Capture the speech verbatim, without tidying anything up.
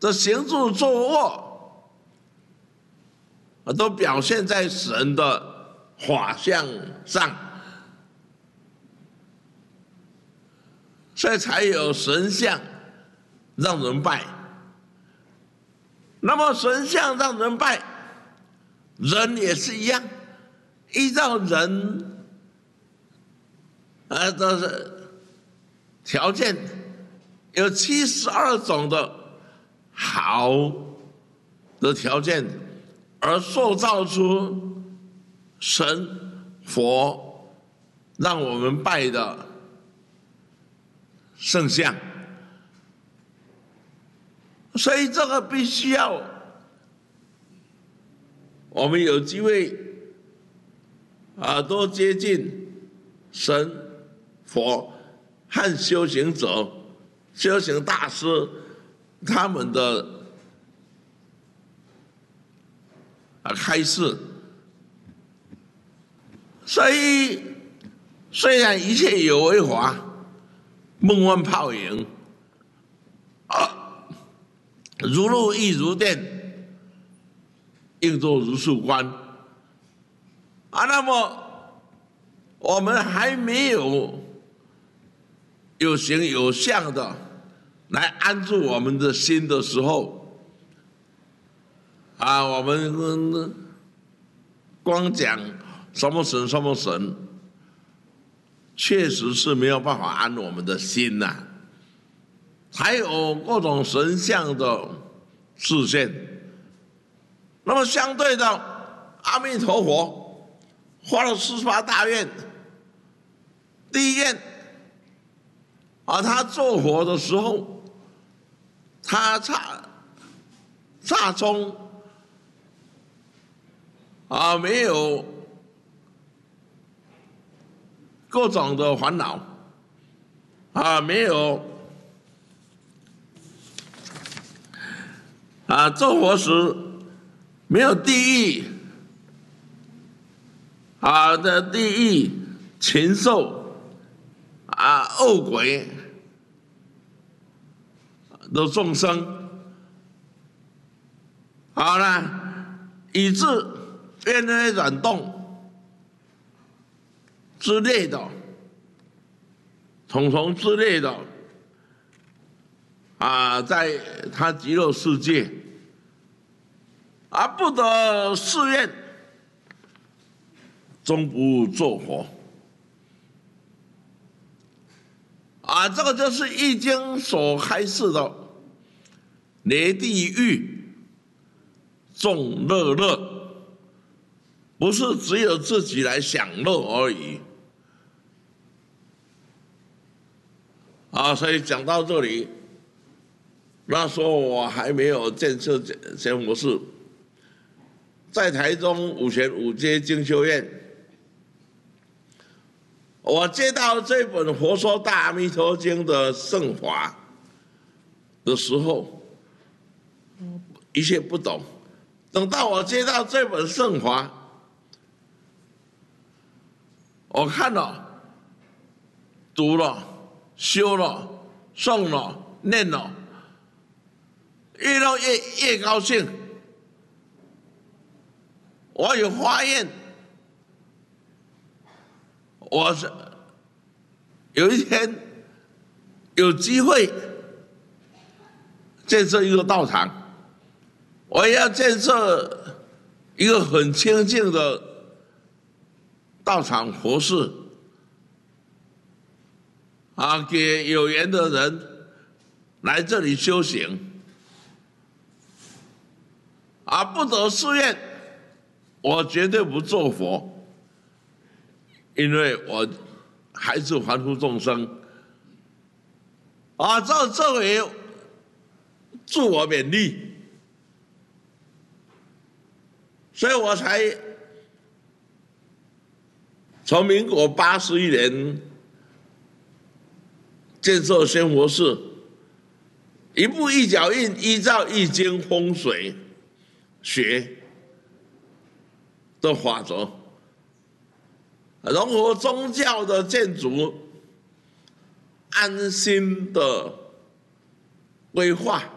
的行住坐卧，都表现在神的法相上，所以才有神像让人拜。那么神像让人拜，人也是一样，依照人啊的条件，有七十二种的好的条件，而塑造出神佛让我们拜的圣像。所以这个必须要我们有机会啊，多接近神佛和修行者、修行大师他们的啊开示。所以虽然一切有为法，梦幻泡影啊。如露亦如电，应作如是观啊。那么我们还没有有形有相的来安住我们的心的时候啊，我们光讲什么神什么神，确实是没有办法安我们的心呐、啊。还有各种神像的示现，那么相对的，阿弥陀佛发了四十八大愿，第一愿啊，他做佛的时候，他刹刹中啊没有各种的烦恼啊，没有。啊，做佛时没有地狱啊的地狱、禽兽啊、恶鬼的众生，好了，以致冤冤软动之类的、虫虫之类的。啊，在他极乐世界，而不得誓愿，终不作佛。啊，这个就是《易经》所开示的离地狱、众乐乐，不是只有自己来享乐而已。啊，所以讲到这里。那时候我还没有建设仙佛寺，在台中五权五街精修院，我接到这本《佛说大阿弥陀经》的圣法的时候，一切不懂。等到我接到这本圣法，我看了、读了、修了、诵了、念了。越弄越越高兴，我有发愿，我是有一天有机会建设一个道场，我也要建设一个很清净的道场佛寺，啊，给有缘的人来这里修行。啊，不得誓愿，我绝对不做佛，因为我还是凡夫众生。啊，这这回助我勉励，所以我才从民国八十一年建设仙佛寺，一步一脚印，依照易经风水学的法则，融合宗教的建筑，安心的规划，